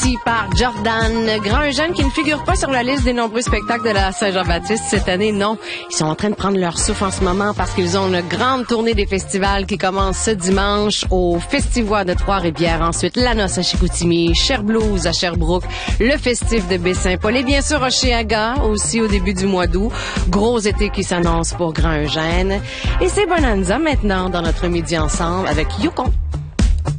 par Jordan. Grand Eugène qui ne figure pas sur la liste des nombreux spectacles de la Saint-Jean-Baptiste cette année, non. Ils sont en train de prendre leur souffle en ce moment parce qu'ils ont une grande tournée des festivals qui commence ce dimanche au Festivois de Trois-Rivières. Ensuite, La Noce à Chicoutimi, Cher Blues à Sherbrooke, le Festif de Baie-Saint-Paul et bien sûr Hochelaga aussi au début du mois d'août. Gros été qui s'annonce pour Grand Eugène. Et c'est Bonanza maintenant dans notre Midi Ensemble avec Yukon.